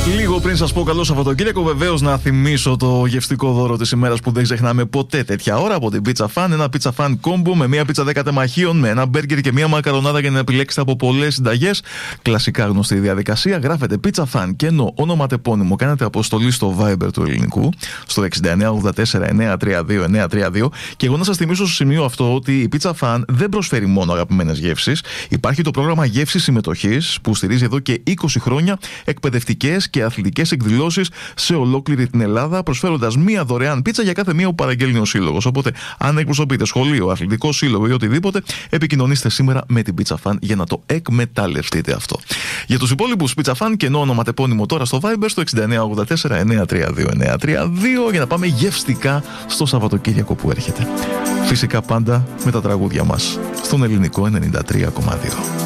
Λίγο πριν σας πω καλό Σαββατοκύριακο, βεβαίως να θυμίσω το γευστικό δώρο της ημέρας που δεν ξεχνάμε ποτέ τέτοια ώρα από την Pizza Fan. Ένα Pizza Fan Combo με μία πίτσα 10 τεμαχίων, με ένα μπέργκερ και μία μακαρονάδα για να επιλέξετε από πολλές συνταγές. Κλασικά γνωστή διαδικασία. Γράφετε Pizza Fan και ενώ ονοματεπώνυμο κάνετε αποστολή στο Viber του ελληνικού, στο 6984-932-932. Και εγώ να σας θυμίσω στο σημείο αυτό ότι η Pizza Fan δεν προσφέρει μόνο αγαπημένες γεύσεις. Υπάρχει το πρόγραμμα Γεύσης Συμμετοχής που στηρίζει εδώ και 20 χρόνια εκπαιδευτικές και αθλητικές εκδηλώσεις σε ολόκληρη την Ελλάδα, προσφέροντας μία δωρεάν πίτσα για κάθε μία που παραγγέλνει ο σύλλογος. Οπότε, αν εκπροσωπείτε σχολείο, αθλητικό σύλλογο ή οτιδήποτε, επικοινωνήστε σήμερα με την Pizza Fan για να το εκμεταλλευτείτε αυτό. Για τους υπόλοιπους Pizza Fan και ενώ ονοματεπώνυμο τώρα στο Viber στο 6984-932-932 για να πάμε γευστικά στο Σαββατοκύριακο που έρχεται. Φυσικά πάντα με τα τραγούδια μας στον ελληνικό 93,2.